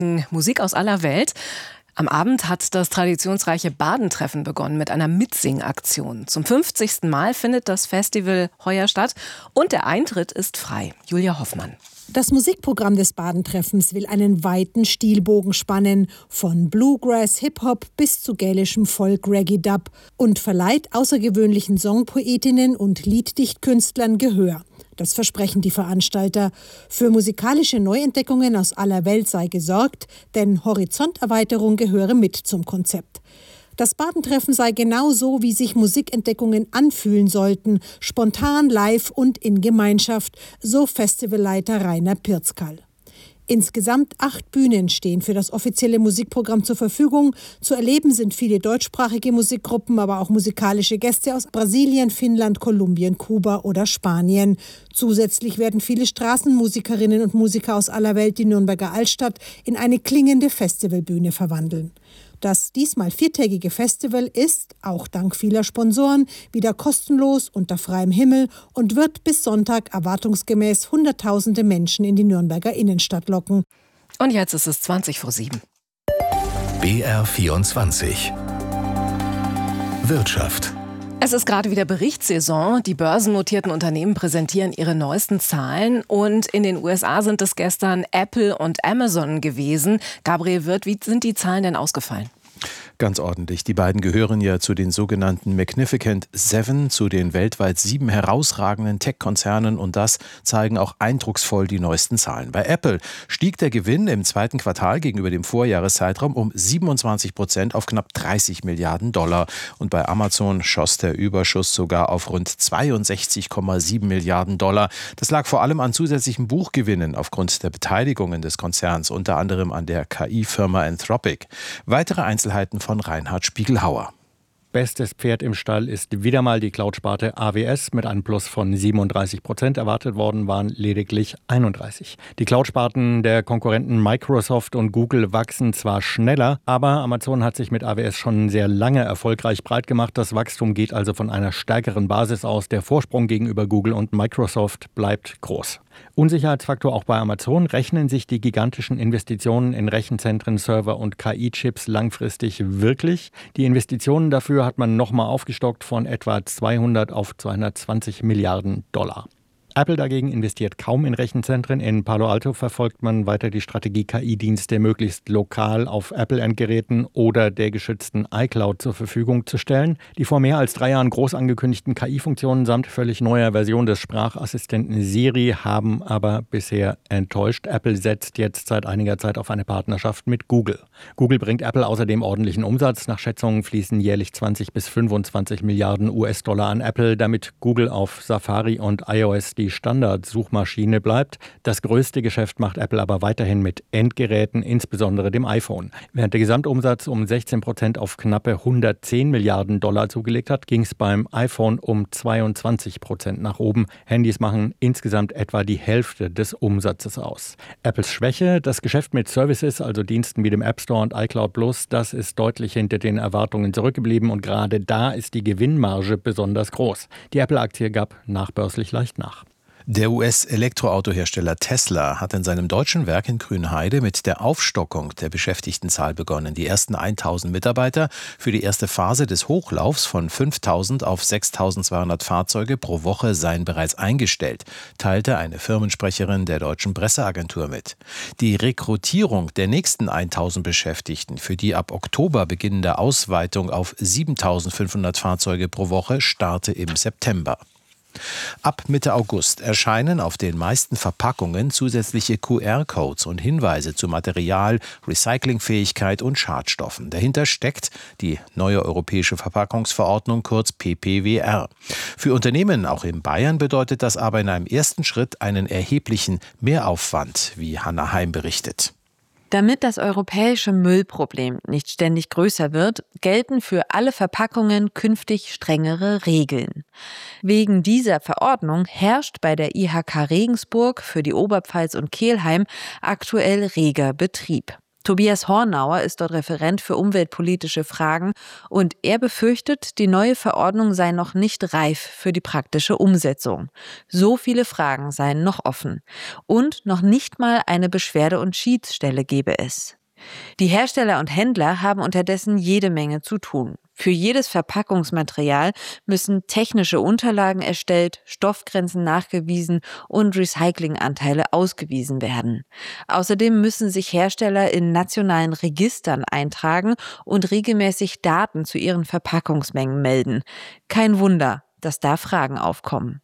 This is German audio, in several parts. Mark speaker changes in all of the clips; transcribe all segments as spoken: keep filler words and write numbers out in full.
Speaker 1: Musik aus aller Welt. Am Abend hat das traditionsreiche Badentreffen begonnen mit einer Mitsingaktion. Zum fünfzigsten Mal findet das Festival heuer statt und der Eintritt ist frei. Julia Hoffmann.
Speaker 2: Das Musikprogramm des Badentreffens will einen weiten Stilbogen spannen, von Bluegrass, Hip-Hop bis zu gälischem Folk-Reggae-Dub und verleiht außergewöhnlichen Songpoetinnen und Lieddichtkünstlern Gehör. Das versprechen die Veranstalter. Für musikalische Neuentdeckungen aus aller Welt sei gesorgt, denn Horizonterweiterung gehöre mit zum Konzept. Das Badentreffen sei genau so, wie sich Musikentdeckungen anfühlen sollten, spontan, live und in Gemeinschaft, so Festivalleiter Rainer Pirzkal. Insgesamt acht Bühnen stehen für das offizielle Musikprogramm zur Verfügung. Zu erleben sind viele deutschsprachige Musikgruppen, aber auch musikalische Gäste aus Brasilien, Finnland, Kolumbien, Kuba oder Spanien. Zusätzlich werden viele Straßenmusikerinnen und Musiker aus aller Welt die Nürnberger Altstadt in eine klingende Festivalbühne verwandeln. Das diesmal viertägige Festival ist, auch dank vieler Sponsoren, wieder kostenlos unter freiem Himmel und wird bis Sonntag erwartungsgemäß Hunderttausende Menschen in die Nürnberger Innenstadt locken.
Speaker 1: Und jetzt ist es zwanzig vor sieben.
Speaker 3: B R vierundzwanzig Wirtschaft.
Speaker 1: Es ist gerade wieder Berichtssaison. Die börsennotierten Unternehmen präsentieren ihre neuesten Zahlen. Und in den U S A sind es gestern Apple und Amazon gewesen. Gabriel Wirth, wie sind die Zahlen denn ausgefallen?
Speaker 4: Ganz ordentlich. Die beiden gehören ja zu den sogenannten Magnificent Seven, zu den weltweit sieben herausragenden Tech-Konzernen, und das zeigen auch eindrucksvoll die neuesten Zahlen. Bei Apple stieg der Gewinn im zweiten Quartal gegenüber dem Vorjahreszeitraum um siebenundzwanzig Prozent auf knapp dreißig Milliarden Dollar. Und bei Amazon schoss der Überschuss sogar auf rund zweiundsechzig Komma sieben Milliarden Dollar. Das lag vor allem an zusätzlichen Buchgewinnen aufgrund der Beteiligungen des Konzerns, unter anderem an der K I-Firma Anthropic. Weitere Einzelheiten von Reinhard Spiegelhauer.
Speaker 5: Bestes Pferd im Stall ist wieder mal die Cloud-Sparte A W S. Mit einem Plus von siebenunddreißig Prozent erwartet worden waren lediglich einunddreißig. Die Cloud-Sparten der Konkurrenten Microsoft und Google wachsen zwar schneller, aber Amazon hat sich mit A W S schon sehr lange erfolgreich breit gemacht. Das Wachstum geht also von einer stärkeren Basis aus. Der Vorsprung gegenüber Google und Microsoft bleibt groß. Unsicherheitsfaktor auch bei Amazon: Rechnen sich die gigantischen Investitionen in Rechenzentren, Server und K I-Chips langfristig wirklich? Die Investitionen dafür hat man nochmal aufgestockt von etwa zweihundert auf zweihundertzwanzig Milliarden Dollar. Apple dagegen investiert kaum in Rechenzentren. In Palo Alto verfolgt man weiter die Strategie, K I-Dienste möglichst lokal auf Apple-Endgeräten oder der geschützten iCloud zur Verfügung zu stellen. Die vor mehr als drei Jahren groß angekündigten K I-Funktionen samt völlig neuer Version des Sprachassistenten Siri haben aber bisher enttäuscht. Apple setzt jetzt seit einiger Zeit auf eine Partnerschaft mit Google. Google bringt Apple außerdem ordentlichen Umsatz. Nach Schätzungen fließen jährlich zwanzig bis fünfundzwanzig Milliarden U S-Dollar an Apple, damit Google auf Safari und iOS die Standardsuchmaschine bleibt. Das größte Geschäft macht Apple aber weiterhin mit Endgeräten, insbesondere dem iPhone. Während der Gesamtumsatz um sechzehn Prozent auf knappe hundertzehn Milliarden Dollar zugelegt hat, ging es beim iPhone um zweiundzwanzig Prozent nach oben. Handys machen insgesamt etwa die Hälfte des Umsatzes aus. Apples Schwäche: Das Geschäft mit Services, also Diensten wie dem App Store und iCloud Plus, das ist deutlich hinter den Erwartungen zurückgeblieben, und gerade da ist die Gewinnmarge besonders groß. Die Apple-Aktie gab nachbörslich leicht nach.
Speaker 4: Der U S-Elektroautohersteller Tesla hat in seinem deutschen Werk in Grünheide mit der Aufstockung der Beschäftigtenzahl begonnen. Die ersten tausend Mitarbeiter für die erste Phase des Hochlaufs von fünftausend auf sechstausendzweihundert Fahrzeuge pro Woche seien bereits eingestellt, teilte eine Firmensprecherin der deutschen Presseagentur mit. Die Rekrutierung der nächsten tausend Beschäftigten für die ab Oktober beginnende Ausweitung auf siebentausendfünfhundert Fahrzeuge pro Woche starte im September. Ab Mitte August erscheinen auf den meisten Verpackungen zusätzliche Q R-Codes und Hinweise zu Material, Recyclingfähigkeit und Schadstoffen. Dahinter steckt die neue europäische Verpackungsverordnung, kurz P P W R. Für Unternehmen, auch in Bayern, bedeutet das aber in einem ersten Schritt einen erheblichen Mehraufwand, wie Hannah Heim berichtet.
Speaker 6: Damit das europäische Müllproblem nicht ständig größer wird, gelten für alle Verpackungen künftig strengere Regeln. Wegen dieser Verordnung herrscht bei der I H K Regensburg für die Oberpfalz und Kelheim aktuell reger Betrieb. Tobias Hornauer ist dort Referent für umweltpolitische Fragen und er befürchtet, die neue Verordnung sei noch nicht reif für die praktische Umsetzung. So viele Fragen seien noch offen und noch nicht mal eine Beschwerde- und Schiedsstelle gebe es. Die Hersteller und Händler haben unterdessen jede Menge zu tun. Für jedes Verpackungsmaterial müssen technische Unterlagen erstellt, Stoffgrenzen nachgewiesen und Recyclinganteile ausgewiesen werden. Außerdem müssen sich Hersteller in nationalen Registern eintragen und regelmäßig Daten zu ihren Verpackungsmengen melden. Kein Wunder, dass da Fragen aufkommen.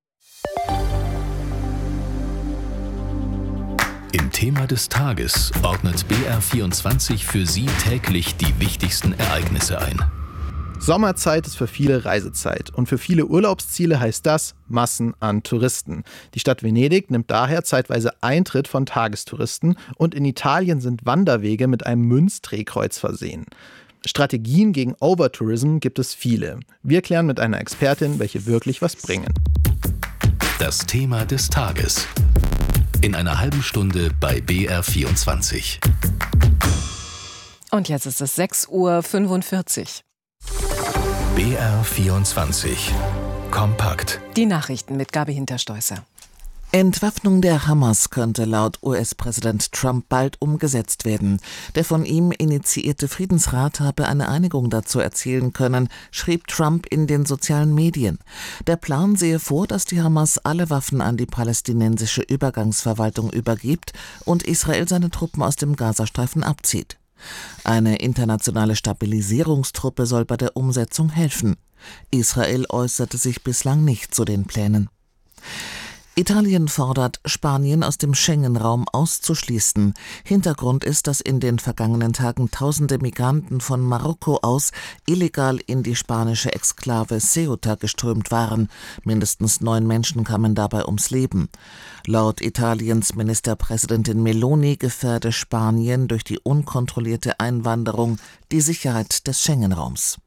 Speaker 3: Im Thema des Tages ordnet B R vierundzwanzig für Sie täglich die wichtigsten Ereignisse ein.
Speaker 7: Sommerzeit ist für viele Reisezeit und für viele Urlaubsziele heißt das Massen an Touristen. Die Stadt Venedig nimmt daher zeitweise Eintritt von Tagestouristen und in Italien sind Wanderwege mit einem Münzdrehkreuz versehen. Strategien gegen Overtourism gibt es viele. Wir klären mit einer Expertin, welche wirklich was bringen.
Speaker 3: Das Thema des Tages. In einer halben Stunde bei B R vierundzwanzig.
Speaker 1: Und jetzt ist es sechs Uhr fünfundvierzig.
Speaker 3: B R vierundzwanzig. Kompakt.
Speaker 1: Die Nachrichten mit Gabi Hinterstoisser.
Speaker 8: Entwaffnung der Hamas könnte laut U S-Präsident Trump bald umgesetzt werden. Der von ihm initiierte Friedensrat habe eine Einigung dazu erzielen können, schrieb Trump in den sozialen Medien. Der Plan sehe vor, dass die Hamas alle Waffen an die palästinensische Übergangsverwaltung übergibt und Israel seine Truppen aus dem Gazastreifen abzieht. Eine internationale Stabilisierungstruppe soll bei der Umsetzung helfen. Israel äußerte sich bislang nicht zu den Plänen. Italien fordert, Spanien aus dem Schengen-Raum auszuschließen. Hintergrund ist, dass in den vergangenen Tagen tausende Migranten von Marokko aus illegal in die spanische Exklave Ceuta geströmt waren. Mindestens neun Menschen kamen dabei ums Leben. Laut Italiens Ministerpräsidentin Meloni gefährde Spanien durch die unkontrollierte Einwanderung die Sicherheit des Schengen-Raums.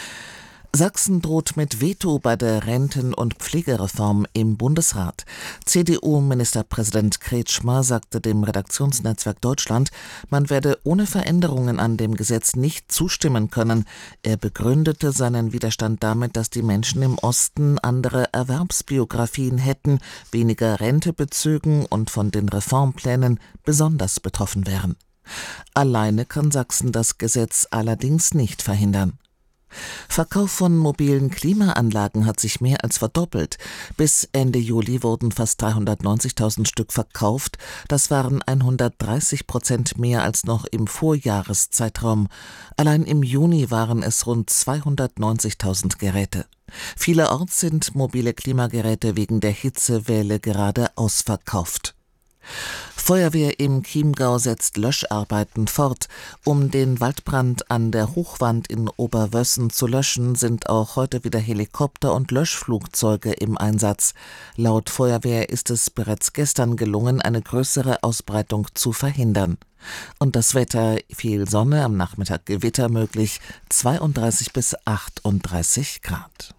Speaker 8: Sachsen droht mit Veto bei der Renten- und Pflegereform im Bundesrat. C D U-Ministerpräsident Kretschmer sagte dem Redaktionsnetzwerk Deutschland, man werde ohne Veränderungen an dem Gesetz nicht zustimmen können. Er begründete seinen Widerstand damit, dass die Menschen im Osten andere Erwerbsbiografien hätten, weniger Rente bezögen und von den Reformplänen besonders betroffen wären. Alleine kann Sachsen das Gesetz allerdings nicht verhindern. Verkauf von mobilen Klimaanlagen hat sich mehr als verdoppelt. Bis Ende Juli wurden fast dreihundertneunzigtausend Stück verkauft. Das waren hundertdreißig Prozent mehr als noch im Vorjahreszeitraum. Allein im Juni waren es rund zweihundertneunzigtausend Geräte. Vielerorts sind mobile Klimageräte wegen der Hitzewelle gerade ausverkauft. Feuerwehr im Chiemgau setzt Löscharbeiten fort. Um den Waldbrand an der Hochwand in Oberwössen zu löschen, sind auch heute wieder Helikopter und Löschflugzeuge im Einsatz. Laut Feuerwehr ist es bereits gestern gelungen, eine größere Ausbreitung zu verhindern. Und das Wetter: viel Sonne, am Nachmittag Gewitter möglich, zweiunddreißig bis achtunddreißig Grad.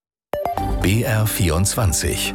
Speaker 3: B R vierundzwanzig.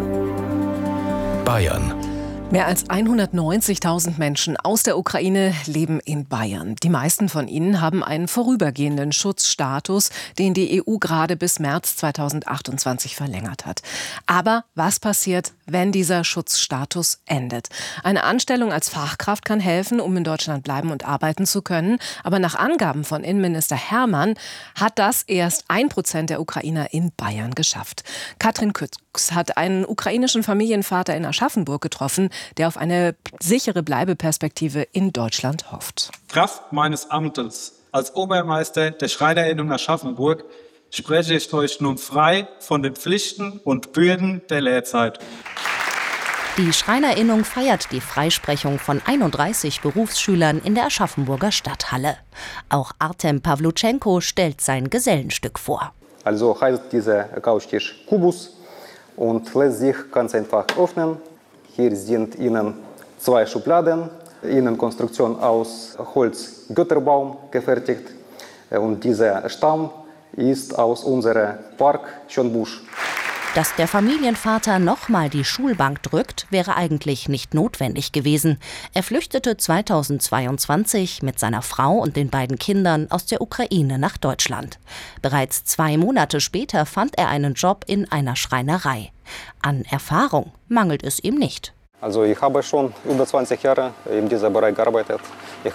Speaker 3: Bayern.
Speaker 1: Mehr als hundertneunzigtausend Menschen aus der Ukraine leben in Bayern. Die meisten von ihnen haben einen vorübergehenden Schutzstatus, den die E U gerade bis März zweitausendachtundzwanzig verlängert hat. Aber was passiert, wenn dieser Schutzstatus endet? Eine Anstellung als Fachkraft kann helfen, um in Deutschland bleiben und arbeiten zu können. Aber nach Angaben von Innenminister Hermann hat das erst ein Prozent der Ukrainer in Bayern geschafft. Katrin Kütz hat einen ukrainischen Familienvater in Aschaffenburg getroffen, der auf eine sichere Bleibeperspektive in Deutschland hofft.
Speaker 9: Kraft meines Amtes als Obermeister der Schreinerinnung Aschaffenburg spreche ich euch nun frei von den Pflichten und Bürden der Lehrzeit.
Speaker 10: Die Schreinerinnung feiert die Freisprechung von einunddreißig Berufsschülern in der Aschaffenburger Stadthalle. Auch Artem Pawlutschenko stellt sein Gesellenstück vor.
Speaker 11: Also heißt dieser Couchtisch Kubus und lässt sich ganz einfach öffnen. Hier sind innen zwei Schubladen, Innenkonstruktion aus Holz-Götterbaum gefertigt. Und dieser Stamm ist aus unserem Park Schönbusch.
Speaker 10: Dass der Familienvater nochmal die Schulbank drückt, wäre eigentlich nicht notwendig gewesen. Er flüchtete zweitausendzweiundzwanzig mit seiner Frau und den beiden Kindern aus der Ukraine nach Deutschland. Bereits zwei Monate später fand er einen Job in einer Schreinerei. An Erfahrung mangelt es ihm nicht.
Speaker 11: Also ich habe schon über zwanzig Jahre in diesem Bereich gearbeitet. Ich